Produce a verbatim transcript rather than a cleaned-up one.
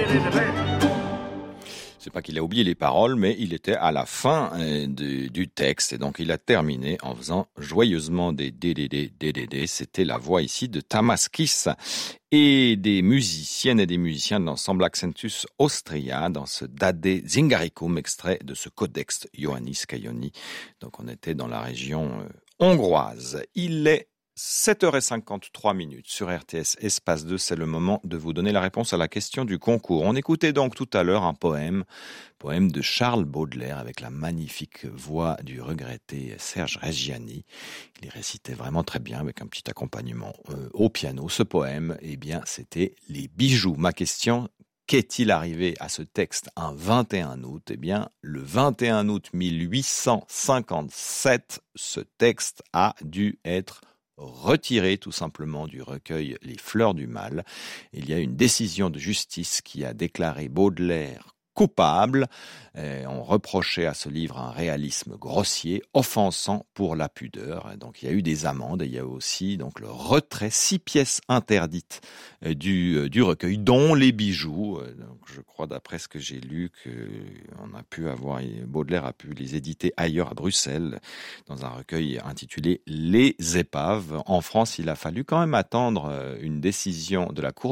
C'est pas qu'il a oublié les paroles, mais il était à la fin euh, du, du texte et donc il a terminé en faisant joyeusement des D D D, D D D. C'était la voix ici de Tamas Kiss et des musiciennes et des musiciens de l'ensemble Accentus Austria dans ce Dade Zingaricum, extrait de ce Codex Ioannis Kaioni. Donc on était dans la région euh, hongroise. Il est sept heures cinquante-trois minutes sur R T S Espace deux, c'est le moment de vous donner la réponse à la question du concours. On écoutait donc tout à l'heure un poème, poème de Charles Baudelaire avec la magnifique voix du regretté Serge Reggiani. Il les récitait vraiment très bien avec un petit accompagnement euh, au piano. Ce poème, eh bien, c'était Les bijoux. Ma question, qu'est-il arrivé à ce texte un vingt et un août ? Eh bien, le vingt et un août mille huit cent cinquante-sept, ce texte a dû être retiré tout simplement du recueil Les Fleurs du Mal. Il y a une décision de justice qui a déclaré Baudelaire coupable. Et on reprochait à ce livre un réalisme grossier, offensant pour la pudeur. Et donc il y a eu des amendes et il y a aussi donc le retrait, six pièces interdites du, du recueil, dont les bijoux. Donc je crois d'après ce que j'ai lu qu'on a pu avoir, Baudelaire a pu les éditer ailleurs à Bruxelles, dans un recueil intitulé Les Épaves. En France, il a fallu quand même attendre une décision de la Cour